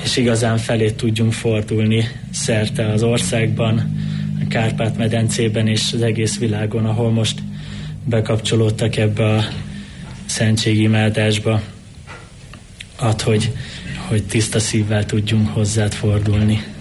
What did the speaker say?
és igazán felé tudjunk fordulni szerte az országban, a Kárpát-medencében és az egész világon, ahol most bekapcsolódtak ebbe a szentségimádásba. Add, hogy tiszta szívvel tudjunk hozzád fordulni.